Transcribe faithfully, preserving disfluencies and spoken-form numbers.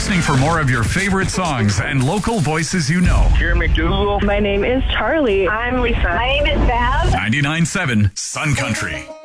listening for more of your favorite songs and local voices you know. Jeremy McDougal. My name is Charlie. I'm Lisa. My name is Bev. ninety-nine point seven Sun Country.